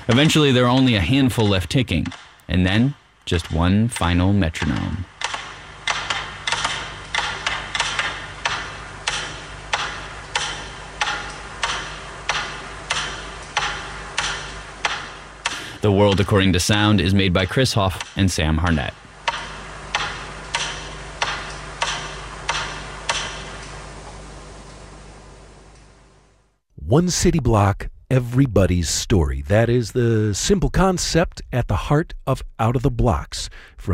Eventually, there are only a handful left ticking, and then just one final metronome. The World According to Sound is made by Chris Hoff and Sam Harnett. One city block, everybody's story. That is the simple concept at the heart of Out of the Blocks.